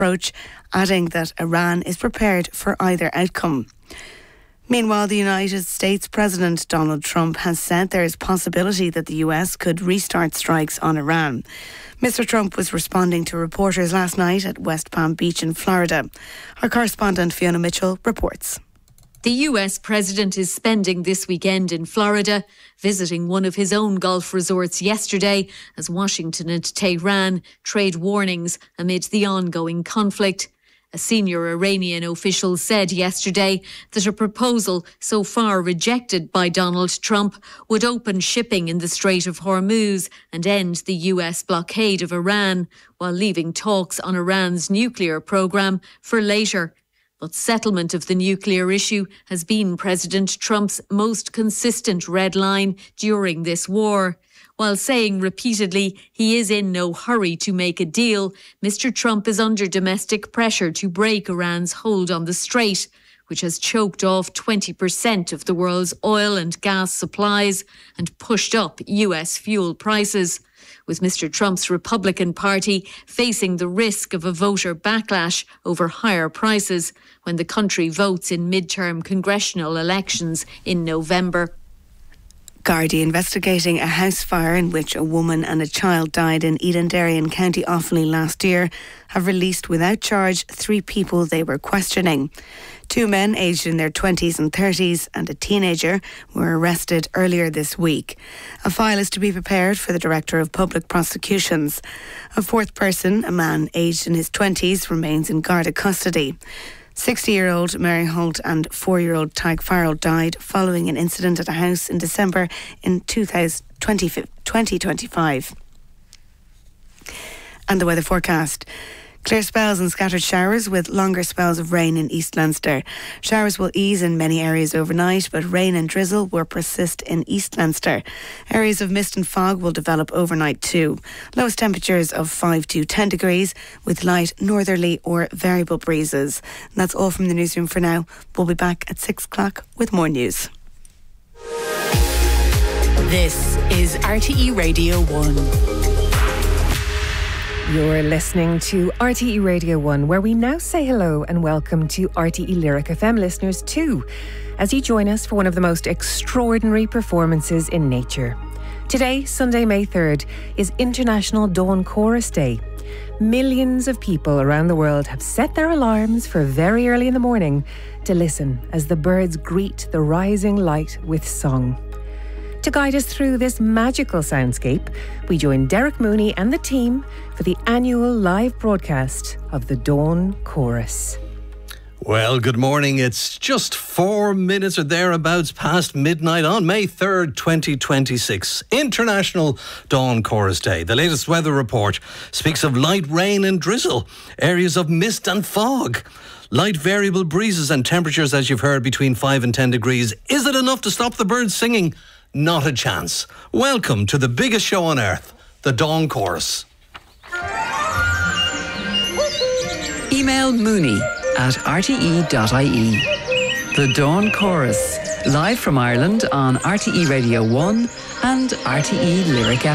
approach, adding that Iran is prepared for either outcome. Meanwhile, the United States President Donald Trump has said there is possibility that the US could restart strikes on Iran. Mr. Trump was responding to reporters last night at West Palm Beach in Florida. Our correspondent Fiona Mitchell reports. The US president is spending this weekend in Florida, visiting one of his own Gulf resorts yesterday as Washington and Tehran trade warnings amid the ongoing conflict. A senior Iranian official said yesterday that a proposal so far rejected by Donald Trump would open shipping in the Strait of Hormuz and end the US blockade of Iran, while leaving talks on Iran's nuclear program for later. But settlement of the nuclear issue has been President Trump's most consistent red line during this war. While saying repeatedly he is in no hurry to make a deal, Mr. Trump is under domestic pressure to break Iran's hold on the strait, which has choked off 20% of the world's oil and gas supplies and pushed up US fuel prices. With Mr. Trump's Republican Party facing the risk of a voter backlash over higher prices when the country votes in midterm congressional elections in November. Gardaí investigating a house fire in which a woman and a child died in Edenderry in County Offaly last year have released without charge 3 people they were questioning. 2 men aged in their 20s and 30s and a teenager were arrested earlier this week. A file is to be prepared for the Director of Public Prosecutions. A 4th person, a man aged in his 20s, remains in Garda custody. 60-year-old Mary Holt and 4-year-old Tadhg Farrell died following an incident at a house in December in 2025. And the weather forecast. Clear spells and scattered showers with longer spells of rain in East Leinster. Showers will ease in many areas overnight, but rain and drizzle will persist in East Leinster. Areas of mist and fog will develop overnight too. Lowest temperatures of 5 to 10 degrees with light northerly or variable breezes. And that's all from the newsroom for now. We'll be back at 6 o'clock with more news. This is RTE Radio 1. You're listening to RTE Radio 1, where we now say hello and welcome to RTE Lyric FM listeners too, as you join us for one of the most extraordinary performances in nature. Today, Sunday, May 3rd, is International Dawn Chorus Day. Millions of people around the world have set their alarms for very early in the morning to listen as the birds greet the rising light with song. To guide us through this magical soundscape, we join Derek Mooney and the team for the annual live broadcast of the Dawn Chorus. Well, good morning. It's just 4 minutes or thereabouts past midnight on May 3rd, 2026. International Dawn Chorus Day. The latest weather report speaks of light rain and drizzle, areas of mist and fog, light variable breezes and temperatures, as you've heard, between 5 and 10 degrees. Is it enough to stop the birds singing? Not a chance. Welcome to the biggest show on earth, the Dawn Chorus. Email mooney@rte.ie. The Dawn Chorus, live from Ireland on RTE Radio 1 and RTE Lyric FM.